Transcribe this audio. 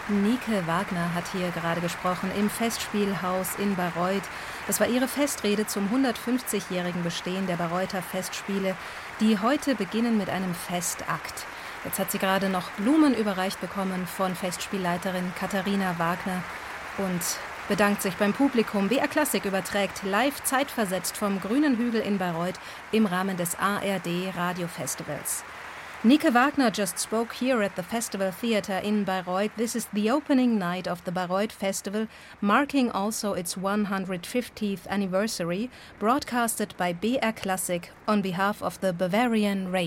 Nike Wagner hat hier gerade gesprochen im Festspielhaus in Bayreuth. Das war ihre Festrede zum 150-jährigen Bestehen der Bayreuther Festspiele, die heute beginnen mit einem Festakt. Jetzt hat sie gerade noch Blumen überreicht bekommen von Festspielleiterin Katharina Wagner und bedankt sich beim Publikum. BR Klassik überträgt live zeitversetzt vom Grünen Hügel in Bayreuth im Rahmen des ARD Radiofestivals. Nike Wagner just spoke here at the Festival Theatre in Bayreuth. This is the opening night of the Bayreuth Festival, marking also its 150th anniversary, broadcasted by BR Classic on behalf of the Bavarian Radio.